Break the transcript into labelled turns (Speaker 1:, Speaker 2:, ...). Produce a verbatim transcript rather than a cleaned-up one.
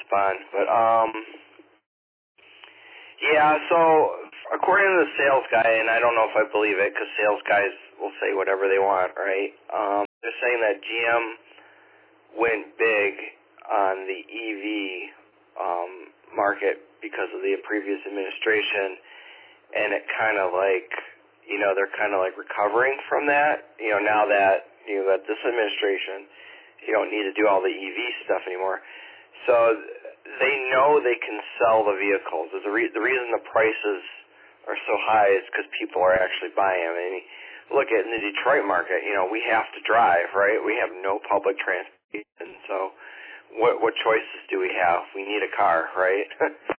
Speaker 1: respond. But, um, yeah, so according to the sales guy, and I don't know if I believe it because sales guys will say whatever they want, right? Um, they're saying that G M went big on the E V um, market because of the previous administration, and it kind of like, you know, they're kind of like recovering from that. You know, now that you got this administration, you don't need to do all the E V stuff anymore. So they know they can sell the vehicles. The, re- the reason the prices are so high is because people are actually buying them. I mean, look at in the Detroit market, you know, we have to drive, right? We have no public transportation. So what what choices do we have? We need a car, right?